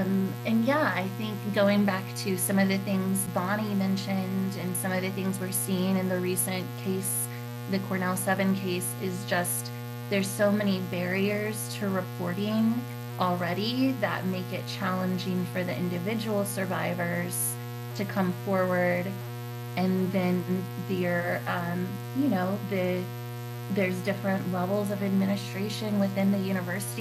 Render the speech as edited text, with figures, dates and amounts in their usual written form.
And yeah, I think going back to some of the things Bonnie mentioned and some of the things we're seeing in the recent case, the Cornell 7 case, is just there's so many barriers to reporting already that make it challenging for the individual survivors to come forward. And then there's different levels of administration within the university